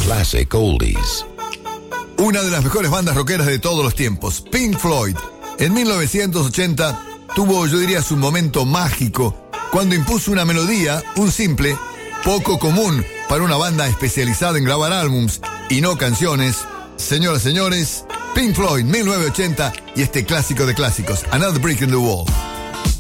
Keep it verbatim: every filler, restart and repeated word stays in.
classic oldies. Una de las mejores bandas rockeras de todos los tiempos, Pink Floyd, en mil novecientos ochenta tuvo, yo diría, su momento mágico cuando impuso una melodía, un simple, poco común para una banda especializada en grabar álbums y no canciones. Señoras y señores, Pink Floyd, mil novecientos ochenta, y este clásico de clásicos, Another Brick in the Wall.